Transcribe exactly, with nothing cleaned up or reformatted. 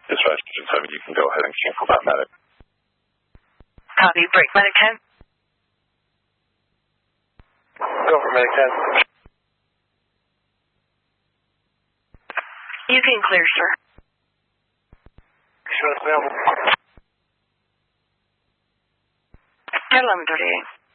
Dispatch seven, you can go ahead and cancel that medic. Copy, break medic ten. Go for medic ten. You can clear, sir. Sure, it's available. ten eleven thirty-eight.